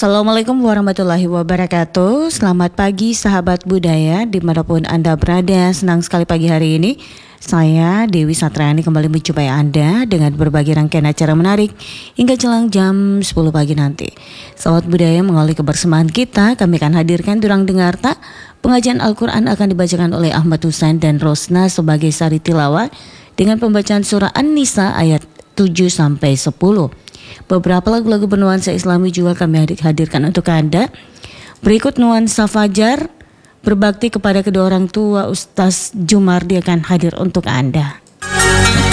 Assalamualaikum warahmatullahi wabarakatuh. Selamat pagi sahabat budaya dimanapun Anda berada. Senang sekali pagi hari ini saya Dewi Satriani kembali menjumpai Anda dengan berbagai rangkaian acara menarik hingga jelang jam 10 pagi nanti. Sahabat budaya, mengawali kebersamaan kita, kami akan hadirkan Durang Dengarta. Pengajian Al-Quran akan dibacakan oleh Ahmad Husain dan Rosna sebagai sari tilawah dengan pembacaan surah An-Nisa ayat 7-10. Beberapa lagu-lagu bernuansa Islami juga kami hadirkan untuk Anda. Berikut nuansa Fajar, berbakti kepada kedua orang tua, Ustaz Jumardi akan hadir untuk Anda.